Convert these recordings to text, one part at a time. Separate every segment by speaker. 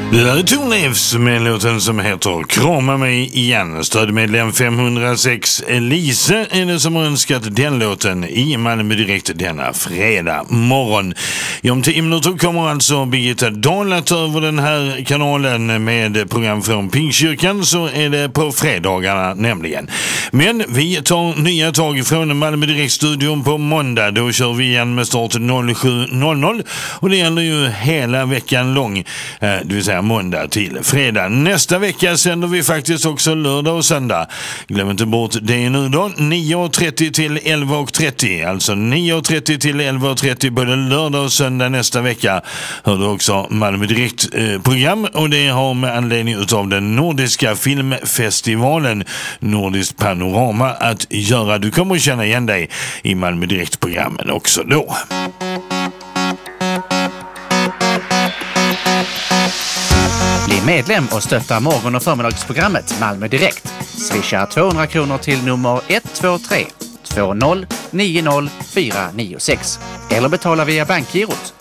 Speaker 1: Tonevs med låten som heter Krama mig igen. Stödmedlem 506 Elise är det som har önskat den låten i Malmö Direkt denna fredag morgon. Om 10 minuter kommer alltså Birgitta Dahl att ta över den här kanalen med program från Pingstkyrkan, så är det på fredagarna nämligen. Men vi tar nya tag från Malmö Direkt-studion på måndag. Då kör vi igen med start 07.00 och det gäller ju hela veckan lång, det vill säga måndag till fredag. Nästa vecka sänder vi faktiskt också lördag och söndag. Glöm inte bort det nu då. 9.30 till 11.30. Alltså 9.30 till 11.30 både lördag och söndag nästa vecka. Hör du också Malmö Direkt program, och det har med anledning av den nordiska filmfestivalen Nordiskt Panorama att göra. Du kommer att känna igen dig i Malmö Direkt-programmen också då.
Speaker 2: Bli medlem och stötta morgon- och förmiddagsprogrammet Malmö Direkt. Swisha 200 kronor till nummer 123 20 90 496 eller betala via bankgirot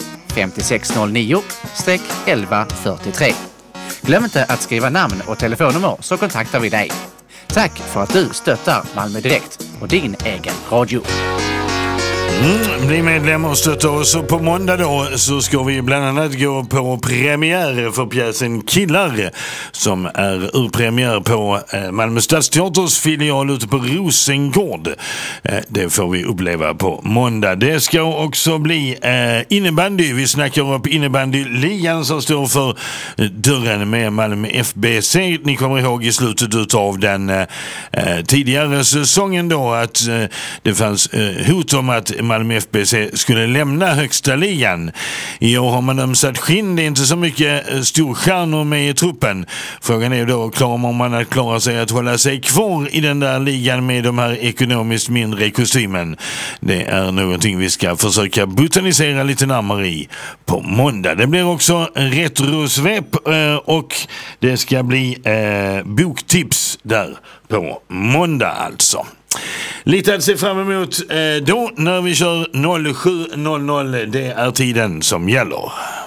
Speaker 2: 5609-1143. Glöm inte att skriva namn och telefonnummer så kontaktar vi dig. Tack för att du stöttar Malmö Direkt och din egen radio.
Speaker 1: Bli medlem och stötta oss. Och på måndag då så ska vi bland annat gå på premiär för pjäsen Killar, som är urpremiär på Malmö Stadsteaters filial ute på Rosengård. Det får vi uppleva på måndag. Det ska också bli innebandy. Vi snackar upp innebandyligan som står för dörren med Malmö FBC. Ni kommer ihåg i slutet av den tidigare säsongen då att det fanns hot om att Malmö FBC skulle lämna högsta ligan. I år har man ömsat skinn. Det är inte så mycket storstjärnor med i truppen. Frågan är då, klarar man att klara sig att hålla sig kvar i den där ligan med de här ekonomiskt mindre kostymen? Det är någonting vi ska försöka botanisera lite närmare i på måndag. Det blir också retrosvep och det ska bli boktips där på måndag alltså. Lite att se fram emot då när vi kör 07.00. Det är tiden som gäller.